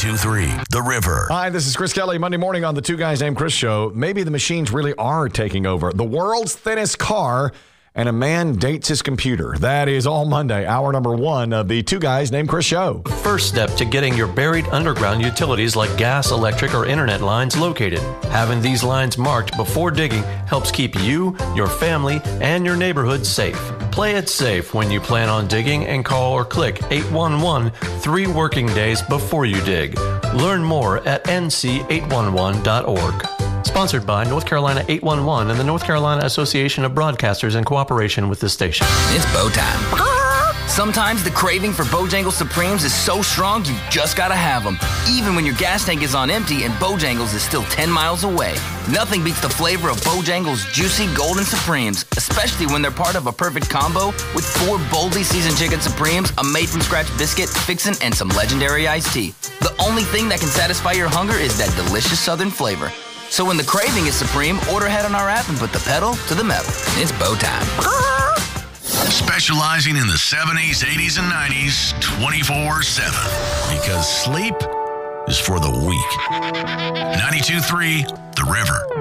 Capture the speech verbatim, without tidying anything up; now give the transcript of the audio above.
ninety-two point three The River. Hi, this is Chris Kelly. Monday morning on the Two Guys Named Chris show. Maybe the machines really are taking over. The world's thinnest car, and a man dates his computer. That is all Monday, hour number one of the Two Guys Named Chris show. First step to getting your buried underground utilities like gas, electric, or internet lines located. Having these lines marked before digging helps keep you, your family, and your neighborhood safe. Play it safe when you plan on digging and call or click eight one one three working days before you dig. Learn more at N C eight one one dot org. Sponsored by North Carolina eight one one and the North Carolina Association of Broadcasters in cooperation with the station. It's bow time. Sometimes the craving for Bojangles Supremes is so strong you just gotta have them, even when your gas tank is on empty and Bojangles is still ten miles away. Nothing beats the flavor of Bojangles Juicy Golden Supremes, especially when they're part of a perfect combo with four boldly seasoned chicken Supremes, a made-from-scratch biscuit, fixin', and some legendary iced tea. The only thing that can satisfy your hunger is that delicious southern flavor. So when the craving is supreme, order ahead on our app and put the pedal to the metal. It's bow time. Specializing in the seventies, eighties, and nineties twenty-four seven. Because sleep is for the weak. ninety-two point three The River.